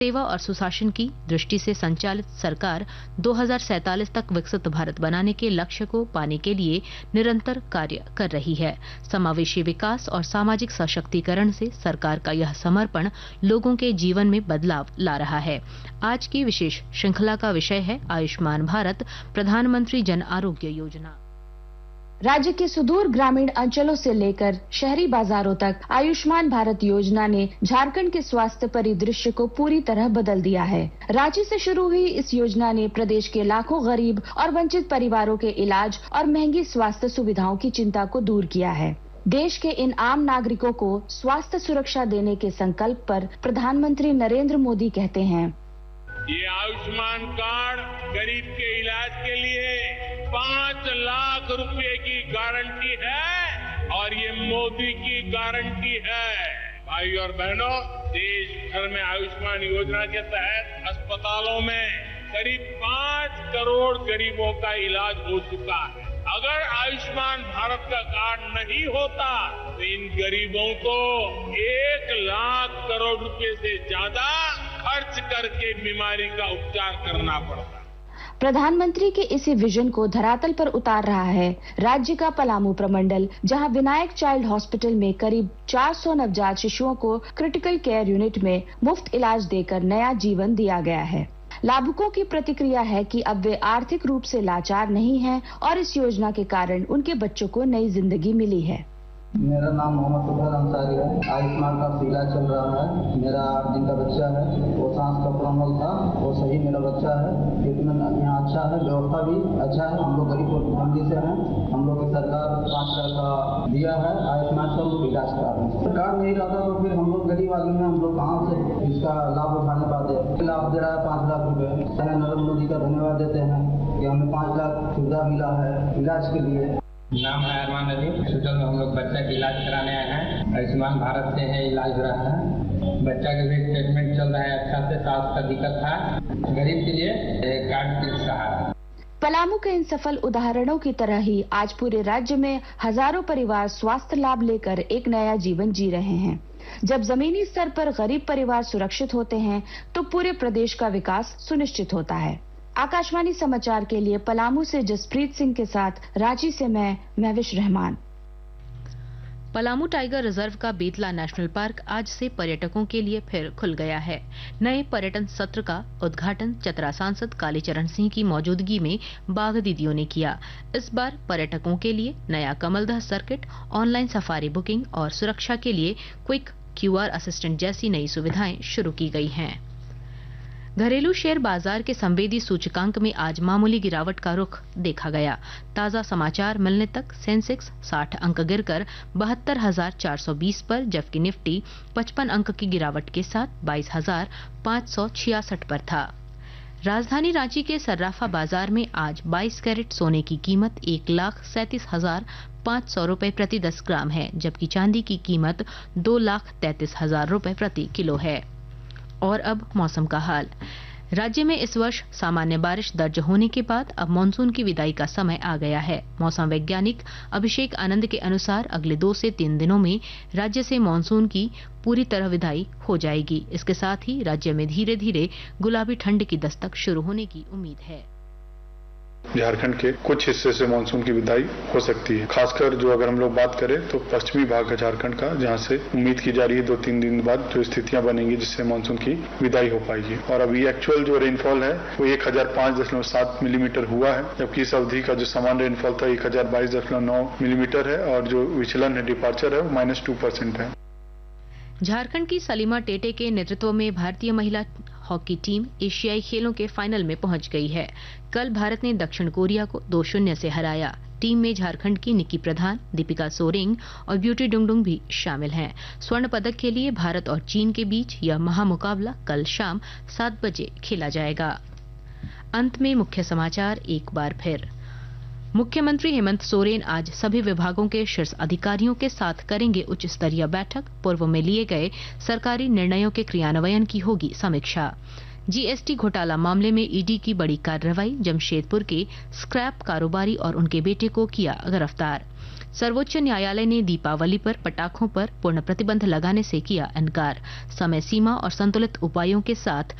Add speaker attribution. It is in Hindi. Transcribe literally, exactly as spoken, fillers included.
Speaker 1: सेवा और सुशासन की दृष्टि से संचालित सरकार दो हज़ार सैंतालीस तक विकसित भारत बनाने के लक्ष्य को पाने के लिए निरंतर कार्य कर रही है। समावेशी विकास और सामाजिक सशक्तिकरण से सरकार का यह समर्पण लोगों के जीवन में बदलाव ला रहा है। आज की विशेष श्रृंखला का विषय है आयुष्मान भारत प्रधानमंत्री जन आरोग्य योजना।
Speaker 2: राज्य के सुदूर ग्रामीण अंचलों से लेकर शहरी बाजारों तक आयुष्मान भारत योजना ने झारखंड के स्वास्थ्य परिदृश्य को पूरी तरह बदल दिया है। रांची से शुरू हुई इस योजना ने प्रदेश के लाखों गरीब और वंचित परिवारों के इलाज और महंगी स्वास्थ्य सुविधाओं की चिंता को दूर किया है। देश के इन आम नागरिकों को स्वास्थ्य सुरक्षा देने के संकल्प पर प्रधानमंत्री नरेंद्र मोदी कहते हैं,
Speaker 3: ये आयुष्मान कार्ड गरीब के इलाज के लिए पाँच लाख रुपए की गारंटी है और ये मोदी की गारंटी है। भाई और बहनों, देश भर में आयुष्मान योजना के तहत अस्पतालों में करीब पाँच करोड़ गरीबों का इलाज हो चुका है। अगर आयुष्मान भारत का कार्ड नहीं होता तो इन गरीबों को एक लाख करोड़ रुपए से ज्यादा खर्च करके बीमारी का उपचार करना पड़ता।
Speaker 2: प्रधानमंत्री के इसी विजन को धरातल पर उतार रहा है राज्य का पलामू प्रमंडल, जहां विनायक चाइल्ड हॉस्पिटल में करीब चार सौ नवजात शिशुओं को क्रिटिकल केयर यूनिट में मुफ्त इलाज देकर नया जीवन दिया गया है। लाभुकों की प्रतिक्रिया है कि अब वे आर्थिक रूप से लाचार नहीं हैं और इस योजना के कारण उनके बच्चों को नई जिंदगी मिली है।
Speaker 4: मेरा नाम मोहम्मद सुबैर अंसारी है। आयुष्मान कार्ड से इलाज चल रहा है। मेरा आठ दिन का बच्चा है, वो सांस का प्रॉब्लम था, वो सही मेरा बच्चा है। ट्रीटमेंट यहाँ अच्छा है, व्यवस्था भी अच्छा है। हम लोग गरीब फैमिली से हैं, हम लोग की सरकार पाँच लाख का दिया है आयुष्मान से, हम लोग इलाज करा रहे हैं। सरकार नहीं रहता तो फिर हम लोग गरीब आदमी हैं, हम लोग कहाँ से इसका लाभ उठाने पाते। लाभ दे रहा है पाँच लाख रुपए। नरेंद्र मोदी का धन्यवाद देते हैं कि हमें पाँच लाख सुविधा मिला है इलाज के लिए।
Speaker 5: नाम है अरमान अली। हॉस्पिटल में हम लोग बच्चा का इलाज कराने आए हैं। आयुष्मान भारत से है इलाज हो रहा है। बच्चा का भी ट्रीटमेंट चल रहा है अच्छा से। सांस का दिक्कत था, गरीब के लिए कार्ड के सहारा।
Speaker 2: पलामू के इन सफल उदाहरणों की तरह ही आज पूरे राज्य में हजारों परिवार स्वास्थ्य लाभ लेकर एक नया जीवन जी रहे हैं। जब जमीनी स्तर पर गरीब परिवार सुरक्षित होते हैं तो पूरे प्रदेश का विकास सुनिश्चित होता है। आकाशवाणी समाचार के लिए पलामू से जसप्रीत सिंह के साथ रांची से मैं महविश रहमान।
Speaker 1: पलामू टाइगर रिजर्व का बेतला नेशनल पार्क आज से पर्यटकों के लिए फिर खुल गया है। नए पर्यटन सत्र का उद्घाटन चतरा सांसद कालीचरण सिंह की मौजूदगी में बाघ दीदियों ने किया। इस बार पर्यटकों के लिए नया Kamaldah circuit, online safari booking और सुरक्षा के लिए क्विक क्यूआर असिस्टेंट जैसी नई सुविधाएं शुरू की गई हैं। घरेलू शेयर बाजार के संवेदी सूचकांक में आज मामूली गिरावट का रुख देखा गया। ताजा समाचार मिलने तक सेंसेक्स साठ अंक गिरकर बहत्तर हजार चार सौ बीस पर, जबकि निफ्टी पचपन अंक की गिरावट के साथ बाईस हजार पाँच सौ छियासठ पर था। राजधानी रांची के सर्राफा बाजार में आज बाईस कैरेट सोने की कीमत एक लाख सैंतीस हजार पाँच सौ रुपए प्रति दस ग्राम है, जबकि चांदी की कीमत दो लाख तैंतीस हजार रुपए प्रति किलो है। और अब मौसम का हाल। राज्य में इस वर्ष सामान्य बारिश दर्ज होने के बाद अब मानसून की विदाई का समय आ गया है। मौसम वैज्ञानिक अभिषेक आनंद के अनुसार अगले दो से तीन दिनों में राज्य से मानसून की पूरी तरह विदाई हो जाएगी। इसके साथ ही राज्य में धीरे धीरे गुलाबी ठंड की दस्तक शुरू होने की उम्मीद है।
Speaker 6: झारखंड के कुछ हिस्से से मानसून की विदाई हो सकती है। खासकर जो अगर हम लोग बात करें तो पश्चिमी भाग है झारखंड का, जहां से उम्मीद की जा रही है दो तीन दिन बाद जो स्थितियां बनेंगी जिससे मानसून की विदाई हो पाएगी। और अभी एक्चुअल जो रेनफॉल है वो एक हजार पांच दशमलव सात मिलीमीटर हुआ है, जबकि इस अवधि का जो सामान्य रेनफॉल था एक हजार बाईस दशमलव नौ मिलीमीटर है और जो विचलन है डिपार्चर है वो माइनस टू परसेंट है।
Speaker 1: झारखंड की सलीमा टेटे के नेतृत्व में भारतीय महिला हॉकी टीम एशियाई खेलों के फाइनल में पहुंच गई है। कल भारत ने दक्षिण कोरिया को दो शून्य से हराया। टीम में झारखंड की निक्की प्रधान, दीपिका सोरेंग और ब्यूटी डुंगडुंग भी शामिल हैं। स्वर्ण पदक के लिए भारत और चीन के बीच यह महामुकाबला कल शाम सात बजे खेला जाएगा। अंत में मुख्य समाचार एक बार फिर। मुख्यमंत्री हेमंत सोरेन आज सभी विभागों के शीर्ष अधिकारियों के साथ करेंगे उच्च स्तरीय बैठक। पूर्व में लिए गए सरकारी निर्णयों के क्रियान्वयन की होगी समीक्षा। जीएसटी घोटाला मामले में ईडी की बड़ी कार्रवाई, जमशेदपुर के स्क्रैप कारोबारी और उनके बेटे को किया गिरफ्तार। सर्वोच्च न्यायालय ने दीपावली पर पटाखों पर पूर्ण प्रतिबंध लगाने से किया इनकार। समय सीमा और संतुलित उपायों के साथ